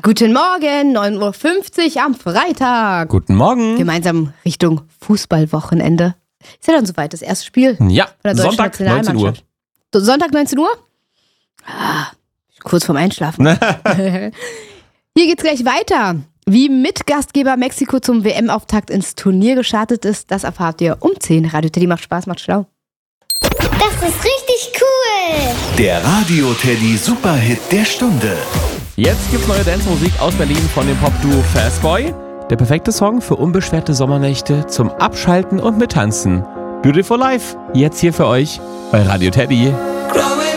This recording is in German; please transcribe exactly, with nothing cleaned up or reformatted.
Guten Morgen, neun Uhr fünfzig am Freitag. Guten Morgen. Gemeinsam Richtung Fußballwochenende. Ist ja dann soweit, das erste Spiel. Ja, von der deutschen Sonntag neunzehn Uhr. Sonntag neunzehn Uhr? Ah, kurz vorm Einschlafen. Hier geht's gleich weiter. Wie Mitgastgeber Mexiko zum W M-Auftakt ins Turnier gestartet ist, das erfahrt ihr um zehn. Radio Teddy macht Spaß, macht schlau. Das ist richtig cool. Der Radio Teddy Superhit der Stunde. Jetzt gibt's neue Dance-Musik aus Berlin von dem Pop-Duo Fastboy. Der perfekte Song für unbeschwerte Sommernächte zum Abschalten und Mittanzen. Beautiful Life, jetzt hier für euch bei Radio Teddy.